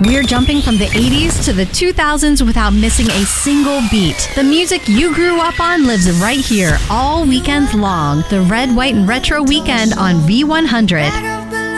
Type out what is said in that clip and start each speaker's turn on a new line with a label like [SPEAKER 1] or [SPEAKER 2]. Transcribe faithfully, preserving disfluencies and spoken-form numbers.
[SPEAKER 1] We're jumping from the eighties to the two thousands without missing a single beat. The music you grew up on lives right here all weekend long. The Red, White, and Retro Weekend on V one hundred.